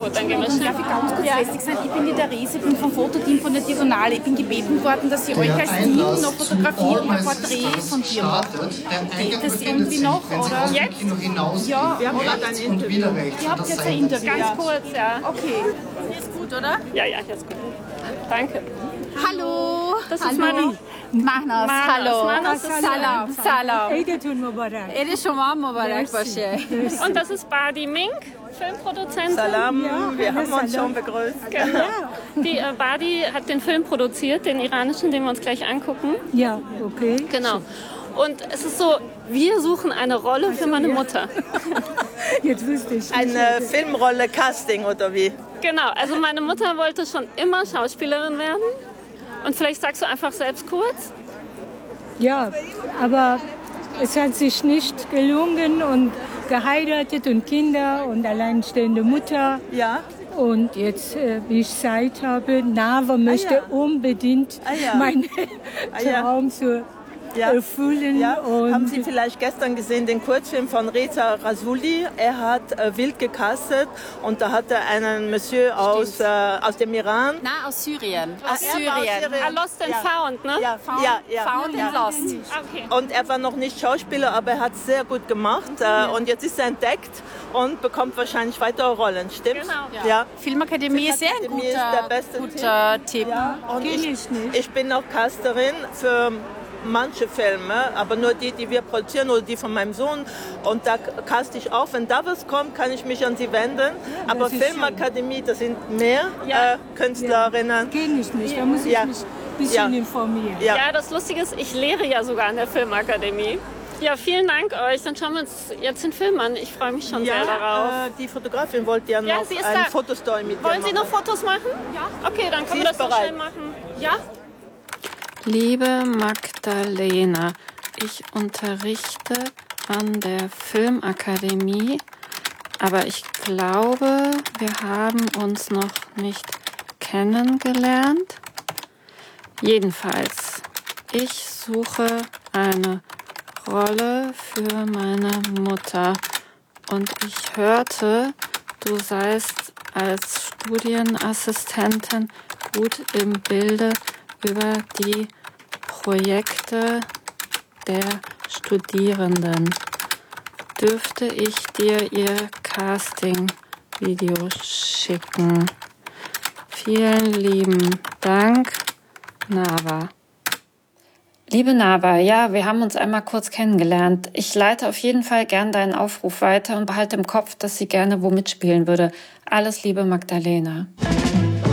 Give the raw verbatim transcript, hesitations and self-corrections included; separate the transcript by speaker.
Speaker 1: gut, dann gehen wir schnell.
Speaker 2: Darf ich ganz kurz lästig sein? Ich bin die Therese, ich bin vom Fototeam von der Diagonale. Ich bin gebeten worden, dass Sie euch als Team noch fotografieren und ein Porträt von dir machen. Geht das irgendwie noch? Oder?
Speaker 1: Jetzt?
Speaker 2: Ja,
Speaker 3: Wir haben gerade ein Interview.
Speaker 2: ihr habt jetzt ein Interview.
Speaker 1: Ganz kurz, ja.
Speaker 2: Okay. Ist gut, oder?
Speaker 1: Ja, ja, jetzt gut. Danke.
Speaker 2: Hallo.
Speaker 1: Das
Speaker 2: Hallo.
Speaker 1: ist Manos.
Speaker 2: Manos,
Speaker 1: Hallo.
Speaker 2: Manos, salam. Salam.
Speaker 4: عیدتون مبارک.
Speaker 2: عید شما مبارک باشه.
Speaker 1: Und das ist Badi Mink, Filmproduzentin.
Speaker 3: Salam, wir haben uns
Speaker 4: Salam.
Speaker 3: schon begrüßt.
Speaker 1: Genau. Die äh, Badi hat den Film produziert, den iranischen, den wir uns gleich angucken.
Speaker 4: Ja, okay.
Speaker 1: Genau. Und es ist so, wir suchen eine Rolle für meine Mutter.
Speaker 4: Jetzt wüsste ich.
Speaker 3: Eine Filmrolle Casting oder wie?
Speaker 1: Genau, also meine Mutter wollte schon immer Schauspielerin werden. Und vielleicht sagst du einfach selbst kurz.
Speaker 4: Ja, aber es hat sich nicht gelungen und geheiratet und Kinder und alleinstehende Mutter.
Speaker 3: Ja.
Speaker 4: Und jetzt, äh, wie ich Zeit habe, Nava möchte
Speaker 3: ja.
Speaker 4: unbedingt
Speaker 3: Ah, ja.
Speaker 4: meinen
Speaker 3: Ah, ja.
Speaker 4: Traum zu
Speaker 3: Ja.
Speaker 4: erfüllen.
Speaker 3: Ja.
Speaker 4: Und
Speaker 3: Haben Sie vielleicht gestern gesehen den Kurzfilm von Reza Rasouli? Er hat äh, wild gecastet und da hat er einen Monsieur aus, äh, aus dem Iran.
Speaker 2: Na, aus Syrien.
Speaker 3: Ah,
Speaker 2: Aus
Speaker 3: er war aus
Speaker 2: Syrien.
Speaker 3: Syrien.
Speaker 1: Ah, Lost and
Speaker 3: Ja.
Speaker 1: Found, ne?
Speaker 3: Ja, ja, ja.
Speaker 2: Found and Lost.
Speaker 1: Okay.
Speaker 3: Und er war noch nicht Schauspieler, aber er hat es sehr gut gemacht. Äh, und jetzt ist er entdeckt und bekommt wahrscheinlich weitere Rollen, stimmt?
Speaker 1: Genau.
Speaker 3: Ja.
Speaker 2: Filmakademie ist sehr ein
Speaker 3: Filmakademie ist
Speaker 2: guter,
Speaker 3: der beste
Speaker 2: guter Tipp.
Speaker 3: Ja, und
Speaker 4: Kenn
Speaker 3: ich,
Speaker 4: ich nicht.
Speaker 3: ich bin auch Casterin für manche Filme, aber nur die, die wir produzieren oder die von meinem Sohn. Und da caste ich auch. Wenn da was kommt, kann ich mich an sie wenden. aber
Speaker 4: ist
Speaker 3: Filmakademie, das sind mehr
Speaker 1: Ja.
Speaker 3: äh, Künstlerinnen.
Speaker 4: kenne ich nicht, da muss ich
Speaker 3: Ja.
Speaker 4: mich ein bisschen
Speaker 3: Ja.
Speaker 4: informieren.
Speaker 3: Ja.
Speaker 1: Ja, das Lustige ist, ich lehre ja sogar an der Filmakademie. Ja, vielen Dank euch. Dann schauen wir uns jetzt den Film an. Ich freue mich schon sehr darauf.
Speaker 3: Ja, äh, die Fotografin wollte ja noch
Speaker 1: Ja, sie ist
Speaker 3: ein
Speaker 1: da.
Speaker 3: Fotostory mit dir
Speaker 1: Wollen Sie
Speaker 3: machen.
Speaker 1: noch Fotos machen? Ja. Okay, dann können
Speaker 3: Sie
Speaker 1: wir das
Speaker 3: ist
Speaker 1: noch
Speaker 3: bereit.
Speaker 1: schnell machen. Ja? Liebe Magdalena, ich unterrichte an der Filmakademie, aber ich glaube, wir haben uns noch nicht kennengelernt. Jedenfalls, ich suche eine Rolle für meine Mutter und ich hörte, du seist als Studienassistentin gut im Bilde über die Projekte der Studierenden. Dürfte ich dir ihr Casting-Video schicken? Vielen lieben Dank, Nava. Liebe Nava, ja, wir haben uns einmal kurz kennengelernt. Ich leite auf jeden Fall gern deinen Aufruf weiter und behalte im Kopf, dass sie gerne wo mitspielen würde. Alles Liebe, Magdalena.